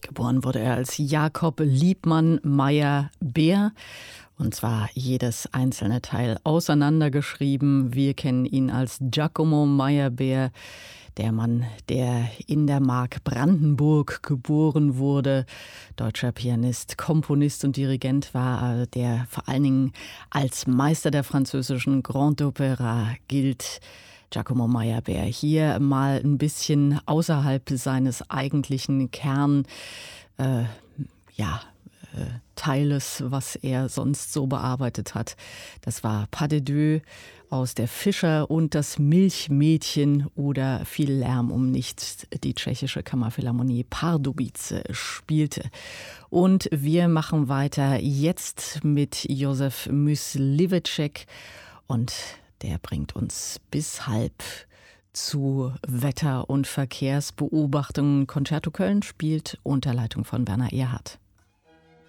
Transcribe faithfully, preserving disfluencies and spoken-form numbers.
Geboren wurde er als Jakob Liebmann Meyerbeer. Und zwar jedes einzelne Teil auseinandergeschrieben. Wir kennen ihn als Giacomo Meyerbeer, der Mann, der in der Mark Brandenburg geboren wurde. Deutscher Pianist, Komponist und Dirigent war, der vor allen Dingen als Meister der französischen Grand Opera gilt. Giacomo Meyerbeer hier mal ein bisschen außerhalb seines eigentlichen Kern, äh, ja, äh, Teiles, was er sonst so bearbeitet hat. Das war Pas de Deux aus Der Fischer und das Milchmädchen oder Viel Lärm um nichts, die tschechische Kammerphilharmonie Pardubice spielte. Und wir machen weiter jetzt mit Josef Mysliveček und der bringt uns bis halb zu Wetter- und Verkehrsbeobachtungen. Concerto Köln spielt unter Leitung von Werner Erhardt.